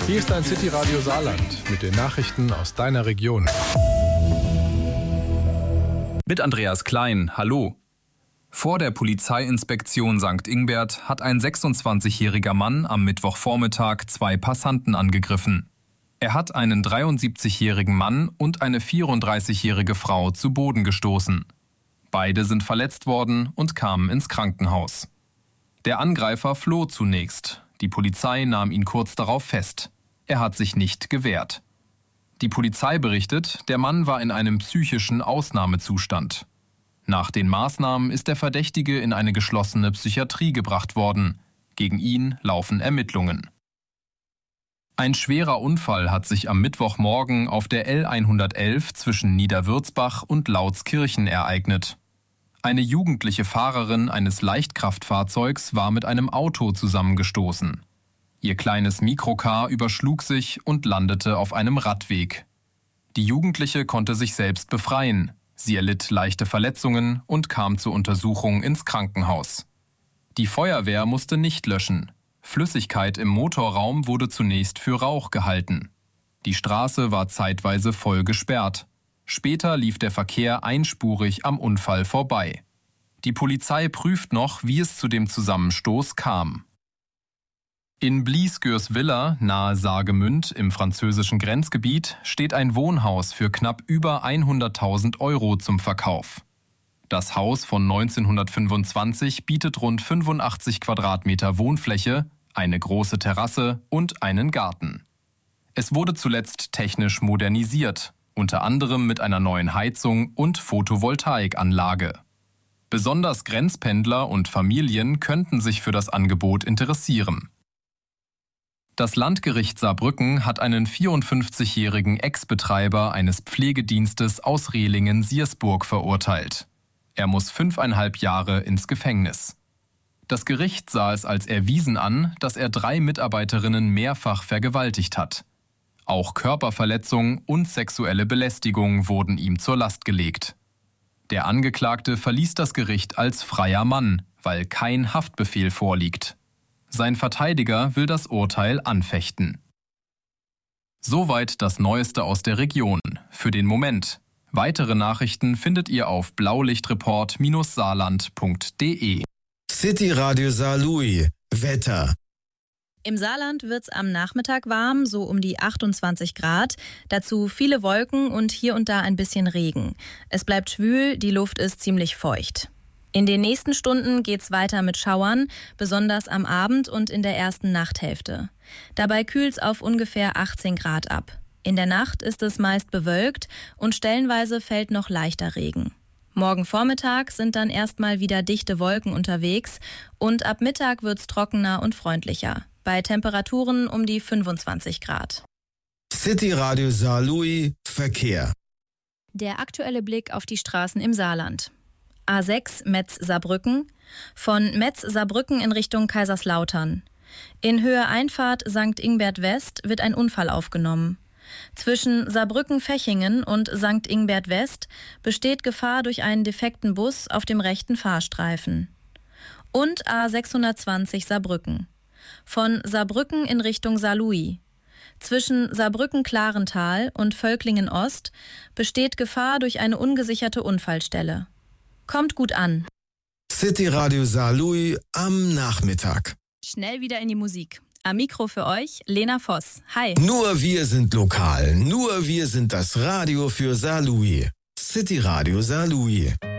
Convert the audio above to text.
Hier ist ein City-Radio Saarland mit den Nachrichten aus deiner Region. Mit Andreas Klein, hallo. Vor der Polizeiinspektion St. Ingbert hat ein 26-jähriger Mann am Mittwochvormittag 2 Passanten angegriffen. Er hat einen 73-jährigen Mann und eine 34-jährige Frau zu Boden gestoßen. Beide sind verletzt worden und kamen ins Krankenhaus. Der Angreifer floh zunächst. Die Polizei nahm ihn kurz darauf fest. Er hat sich nicht gewehrt. Die Polizei berichtet, der Mann war in einem psychischen Ausnahmezustand. Nach den Maßnahmen ist der Verdächtige in eine geschlossene Psychiatrie gebracht worden. Gegen ihn laufen Ermittlungen. Ein schwerer Unfall hat sich am Mittwochmorgen auf der L111 zwischen Niederwürzbach und Lautskirchen ereignet. Eine jugendliche Fahrerin eines Leichtkraftfahrzeugs war mit einem Auto zusammengestoßen. Ihr kleines Mikrocar überschlug sich und landete auf einem Radweg. Die Jugendliche konnte sich selbst befreien. Sie erlitt leichte Verletzungen und kam zur Untersuchung ins Krankenhaus. Die Feuerwehr musste nicht löschen. Flüssigkeit im Motorraum wurde zunächst für Rauch gehalten. Die Straße war zeitweise voll gesperrt. Später lief der Verkehr einspurig am Unfall vorbei. Die Polizei prüft noch, wie es zu dem Zusammenstoß kam. In Bliesgürs-Villa nahe Saargemünd im französischen Grenzgebiet steht ein Wohnhaus für knapp über 100.000 € zum Verkauf. Das Haus von 1925 bietet rund 85 Quadratmeter Wohnfläche, eine große Terrasse und einen Garten. Es wurde zuletzt technisch modernisiert, unter anderem mit einer neuen Heizung und Photovoltaikanlage. Besonders Grenzpendler und Familien könnten sich für das Angebot interessieren. Das Landgericht Saarbrücken hat einen 54-jährigen Ex-Betreiber eines Pflegedienstes aus Rehlingen-Siersburg verurteilt. Er muss 5,5 Jahre ins Gefängnis. Das Gericht sah es als erwiesen an, dass er 3 Mitarbeiterinnen mehrfach vergewaltigt hat. Auch Körperverletzung und sexuelle Belästigung wurden ihm zur Last gelegt. Der Angeklagte verließ das Gericht als freier Mann, weil kein Haftbefehl vorliegt. Sein Verteidiger will das Urteil anfechten. Soweit das Neueste aus der Region. Für den Moment. Weitere Nachrichten findet ihr auf blaulichtreport-saarland.de. City Radio Saarlouis. Wetter. Im Saarland wird's am Nachmittag warm, so um die 28 Grad. Dazu viele Wolken und hier und da ein bisschen Regen. Es bleibt schwül, die Luft ist ziemlich feucht. In den nächsten Stunden geht's weiter mit Schauern, besonders am Abend und in der ersten Nachthälfte. Dabei kühlt's auf ungefähr 18 Grad ab. In der Nacht ist es meist bewölkt und stellenweise fällt noch leichter Regen. Morgen Vormittag sind dann erstmal wieder dichte Wolken unterwegs und ab Mittag wird's trockener und freundlicher. Bei Temperaturen um die 25 Grad. City Radio Saarlouis Verkehr. Der aktuelle Blick auf die Straßen im Saarland. A6 Metz-Saarbrücken, von Metz-Saarbrücken in Richtung Kaiserslautern. In Höhe Einfahrt St. Ingbert West wird ein Unfall aufgenommen. Zwischen Saarbrücken-Fechingen und St. Ingbert West besteht Gefahr durch einen defekten Bus auf dem rechten Fahrstreifen. Und A620 Saarbrücken. Von Saarbrücken in Richtung Saarlouis. Zwischen Saarbrücken-Klarental und Völklingen-Ost besteht Gefahr durch eine ungesicherte Unfallstelle. Kommt gut an. City Radio Saarlouis am Nachmittag. Schnell wieder in die Musik. Am Mikro für euch Lena Voss. Hi. Nur wir sind lokal. Nur wir sind das Radio für Saarlouis. City Radio Saarlouis.